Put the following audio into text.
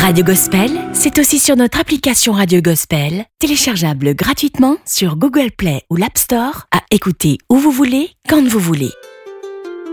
Radio Gospel, c'est aussi sur notre application Radio Gospel, téléchargeable gratuitement sur Google Play ou l'App Store, à écouter où vous voulez, quand vous voulez.